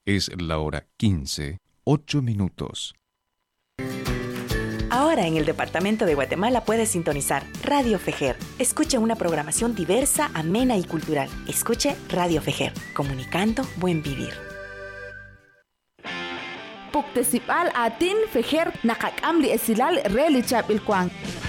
Es la hora 15:08. Ahora en el departamento de Guatemala puedes sintonizar Radio Fejer. Escuche una programación diversa, amena y cultural. Escuche Radio Fejer, comunicando buen vivir. Puktesipal atin Fejer nakakam li esilal reli chapilkwang.